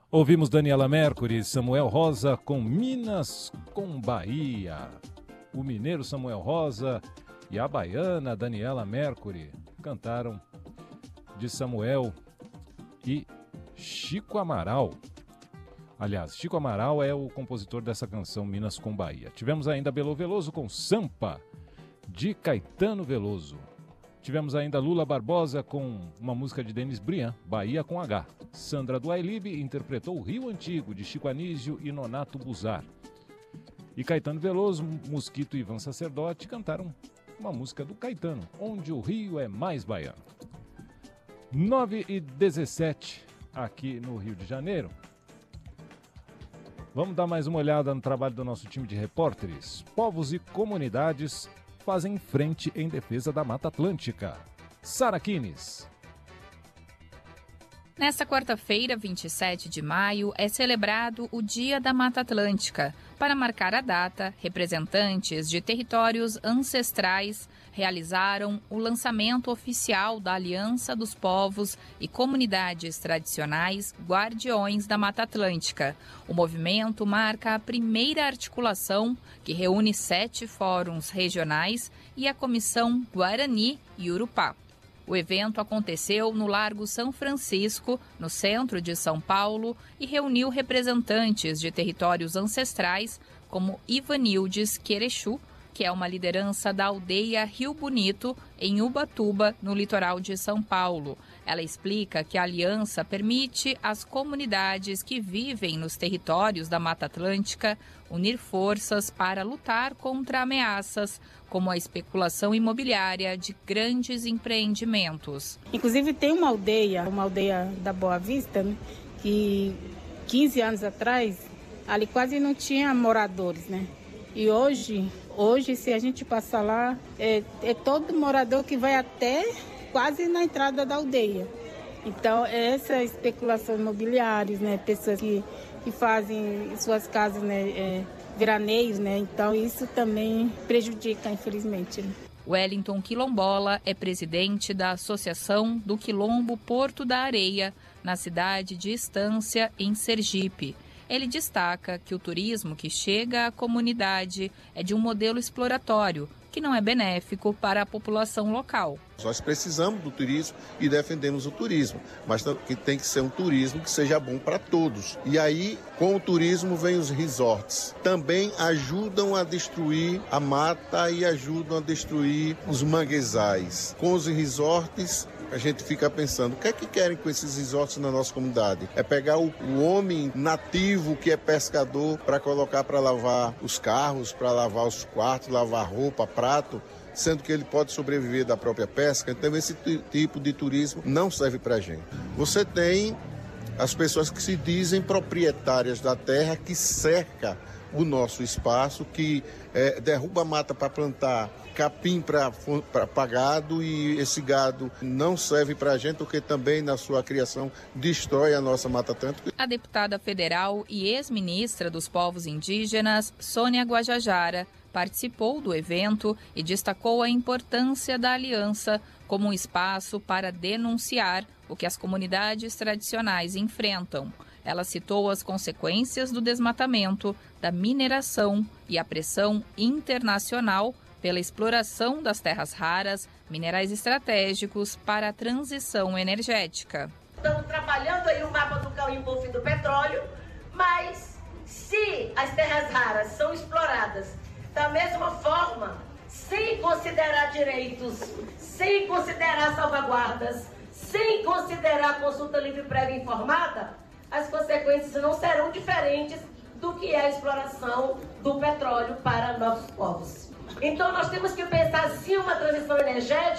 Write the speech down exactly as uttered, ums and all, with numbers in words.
Ouvimos Daniela Mercury, Samuel Rosa com Minas com Bahia. O mineiro Samuel Rosa e a baiana Daniela Mercury cantaram de Samuel e Chico Amaral. Aliás, Chico Amaral é o compositor dessa canção Minas com Bahia. Tivemos ainda Belo Veloso com Sampa, de Caetano Veloso. Tivemos ainda Lula Barbosa com uma música de Denis Briand, Bahia com H. Sandra do Ailibe interpretou o Rio Antigo, de Chico Anísio e Nonato Buzar. E Caetano Veloso, Mosquito e Ivan Sacerdote cantaram uma música do Caetano, Onde o Rio é Mais Baiano. nove e dezessete aqui no Rio de Janeiro. Vamos dar mais uma olhada no trabalho do nosso time de repórteres. Povos e comunidades fazem frente em defesa da Mata Atlântica. Sara Kines. Nesta quarta-feira, vinte e sete de maio, é celebrado o Dia da Mata Atlântica. Para marcar a data, representantes de territórios ancestrais realizaram o lançamento oficial da Aliança dos Povos e Comunidades Tradicionais Guardiões da Mata Atlântica. O movimento marca a primeira articulação que reúne sete fóruns regionais e a Comissão Guarani e Urupá. O evento aconteceu no Largo São Francisco, no centro de São Paulo, e reuniu representantes de territórios ancestrais como Ivanildes Querechu, que é uma liderança da aldeia Rio Bonito, em Ubatuba, no litoral de São Paulo. Ela explica que a aliança permite às comunidades que vivem nos territórios da Mata Atlântica unir forças para lutar contra ameaças, como a especulação imobiliária de grandes empreendimentos. Inclusive tem uma aldeia, uma aldeia da Boa Vista, né, que quinze anos atrás, ali quase não tinha moradores, né? E hoje, hoje se a gente passar lá, é, é todo morador que vai até quase na entrada da aldeia. Então, essa especulação imobiliária, né? Pessoas que, que fazem suas casas, né? É, veraneios, né? Então, isso também prejudica, infelizmente. Wellington Quilombola é presidente da Associação do Quilombo Porto da Areia, na cidade de Estância, em Sergipe. Ele destaca que o turismo que chega à comunidade é de um modelo exploratório, que não é benéfico para a população local. Nós precisamos do turismo e defendemos o turismo, mas que tem que ser um turismo que seja bom para todos. E aí, com o turismo, vem os resorts. Também ajudam a destruir a mata e ajudam a destruir os manguezais. Com os resorts, a gente fica pensando, o que é que querem com esses resorts na nossa comunidade? É pegar o, o homem nativo que é pescador para colocar para lavar os carros, para lavar os quartos, lavar roupa, prato, sendo que ele pode sobreviver da própria pesca. Então esse t- tipo de turismo não serve para a gente. Você tem as pessoas que se dizem proprietárias da terra, que cerca o nosso espaço, que é, derruba a mata para plantar capim para gado, e esse gado não serve para a gente, porque também na sua criação destrói a nossa Mata Atlântica. A deputada federal e ex-ministra dos Povos Indígenas, Sônia Guajajara, participou do evento e destacou a importância da aliança como um espaço para denunciar o que as comunidades tradicionais enfrentam. Ela citou as consequências do desmatamento, da mineração e a pressão internacional pela exploração das terras raras, minerais estratégicos para a transição energética. Estamos trabalhando aí o mapa do Caimbu e do petróleo, mas se as terras raras são exploradas da mesma forma, sem considerar direitos, sem considerar salvaguardas, sem considerar consulta livre prévia informada, as consequências não serão diferentes do que é a exploração do petróleo para nossos povos. Então nós temos que pensar sim uma transição energética